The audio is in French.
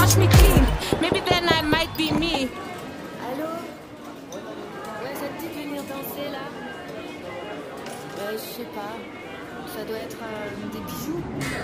wash me clean. Maybe then I might be me. Allô? Ouais, ça te dit de venir danser là? Je sais pas. Ça doit être des bijoux.